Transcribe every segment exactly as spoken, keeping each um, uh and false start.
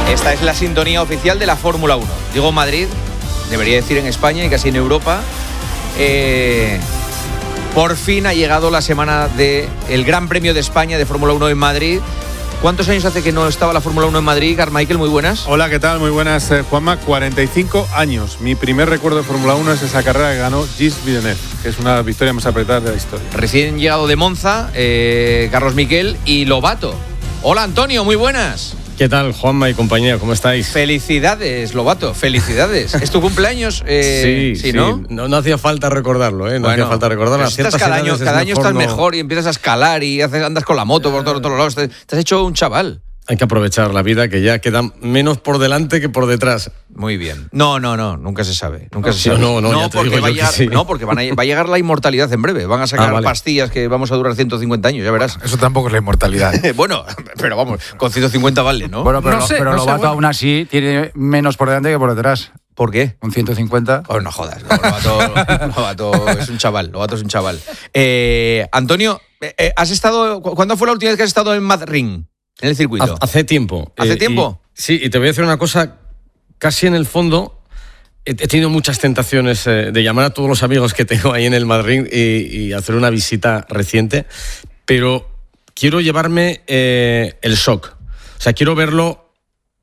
Esta es la sintonía oficial de la Fórmula uno. Digo Madrid, debería decir en España y casi en Europa. Eh, por fin ha llegado la semana del Gran Premio de España de Fórmula uno en Madrid. ¿Cuántos años hace que no estaba la Fórmula uno en Madrid, Carmichael? Muy buenas. Hola, ¿qué tal? Muy buenas, eh, Juanma. cuarenta y cinco años. Mi primer recuerdo de Fórmula uno es esa carrera que ganó Gilles Villeneuve, que es una de las victorias más apretadas de la historia. Recién llegado de Monza, eh, Carlos Miquel y Lobato. Hola, Antonio, muy buenas. ¿Qué tal, Juanma y compañía? ¿Cómo estáis? Felicidades, Lobato, felicidades. ¿Es tu cumpleaños? Eh, sí, sí, sí. ¿no? ¿no? No hacía falta recordarlo, ¿eh? No bueno, hacía falta recordarlo. Estás cada año, cada año estás no... mejor y empiezas a escalar y haces, andas con la moto por todos todo lados. Te, te has hecho un chaval. Hay que aprovechar la vida, que ya queda menos por delante que por detrás. Muy bien. No, no, no, nunca se sabe. Nunca no, se sabe. No, no, no, ya te porque digo va a yo llegar, que sí. no, porque van a, va a llegar la inmortalidad en breve. Van a sacar ah, vale. pastillas que vamos a durar ciento cincuenta años, ya verás. Eso tampoco es la inmortalidad. Bueno, pero vamos, con ciento cincuenta vale, ¿no? Bueno, pero, no sé, pero no Lobato sé, bueno. aún así tiene menos por delante que por detrás. ¿Por qué? Un ciento cincuenta. Oh, no jodas. No, Lobato, Lobato es un chaval. Lobato es un chaval. Eh, Antonio, eh, ¿has estado? ¿Cuándo fue la última vez que has estado en Madrid? En el circuito. Hace tiempo. ¿Hace eh, tiempo? Y, sí, y te voy a decir una cosa, casi en el fondo he, he tenido muchas tentaciones eh, de llamar a todos los amigos que tengo ahí en el Madrid y, y hacer una visita reciente, pero quiero llevarme eh, el shock. O sea, quiero verlo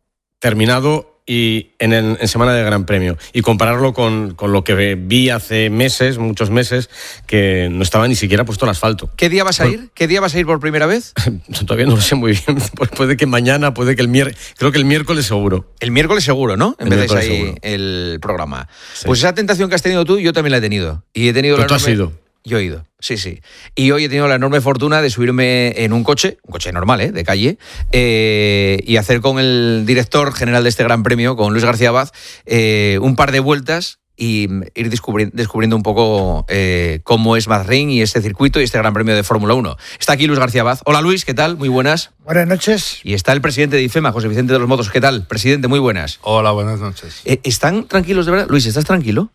terminado y en, el, en semana de Gran Premio y compararlo con, con lo que vi hace meses, muchos meses, que no estaba ni siquiera puesto el asfalto. ¿Qué día vas a ir? ¿Qué día vas a ir por primera vez? Todavía no lo sé muy bien. Puede que mañana, puede que el miércoles. Creo que el miércoles seguro. El miércoles seguro, ¿no? Empezáis ahí seguro. El programa. Sí. Pues esa tentación que has tenido tú, yo también la he tenido. Y he tenido ¿Pero la tú has enorme... ido? Yo he ido, sí, sí. Y hoy he tenido la enorme fortuna de subirme en un coche, un coche normal, ¿eh? De calle, eh, y hacer con el director general de este Gran Premio, con Luis García Abad, eh, un par de vueltas y ir descubri- descubriendo un poco eh, cómo es Madrid y este circuito y este Gran Premio de Fórmula uno. Está aquí Luis García Abad. Hola, Luis, ¿qué tal? Muy buenas. Buenas noches. Y está el presidente de IFEMA, José Vicente de los Motos. ¿Qué tal? Presidente, muy buenas. Hola, buenas noches. Eh, ¿Están tranquilos de verdad? Luis, ¿estás tranquilo?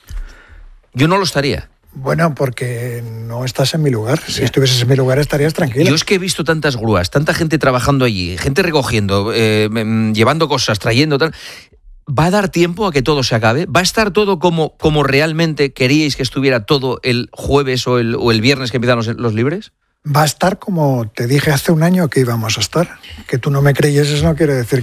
Yo no lo estaría. Bueno, porque no estás en mi lugar. Si estuvieses en mi lugar estarías tranquilo. Yo es que he visto tantas grúas, tanta gente trabajando allí, gente recogiendo, eh, llevando cosas, trayendo tal. ¿Va a dar tiempo a que todo se acabe? ¿Va a estar todo como, como realmente queríais que estuviera todo el jueves o el, o el viernes que empiezan los, los libres? Va a estar como te dije hace un año que íbamos a estar. Que tú no me creyeses no quiere decir